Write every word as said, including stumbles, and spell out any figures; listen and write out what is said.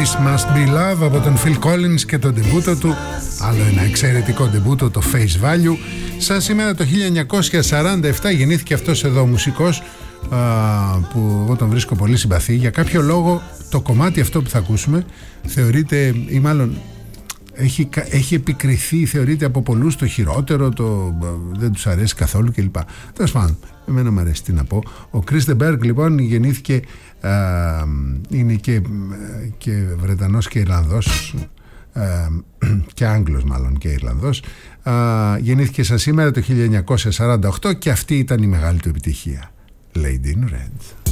This Must Be Love από τον Phil Collins και το ντεμπούτο του, άλλο ένα εξαιρετικό ντεμπούτο, το Face Value. Σαν σήμερα το χίλια εννιακόσια σαράντα επτά γεννήθηκε αυτός εδώ μουσικός, α, που εγώ τον βρίσκω πολύ συμπαθή. Για κάποιο λόγο το κομμάτι αυτό που θα ακούσουμε θεωρείται, ή μάλλον έχει, έχει επικριθεί, θεωρείται από πολλούς το χειρότερο, το, δεν τους αρέσει καθόλου κλπ. Τέλος πάντων, εμένα μου αρέσει, τι να πω. Ο Chris de Burgh λοιπόν γεννήθηκε, α, είναι και, και Βρετανός και Ιρλανδός, α, και Άγγλος μάλλον και Ιρλανδός. α, γεννήθηκε σαν σήμερα το χίλια εννιακόσια σαράντα οκτώ και αυτή ήταν η μεγάλη του επιτυχία, Lady in Red.